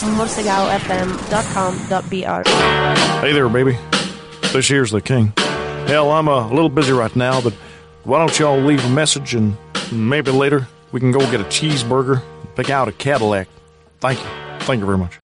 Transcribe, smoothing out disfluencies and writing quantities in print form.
morsegaofm.com.br. Hey there, baby. This here's the king. Hell, I'm a little busy right now, but why don't y'all leave a message and maybe later we can go get a cheeseburger and pick out a Cadillac. Thank you. Thank you very much.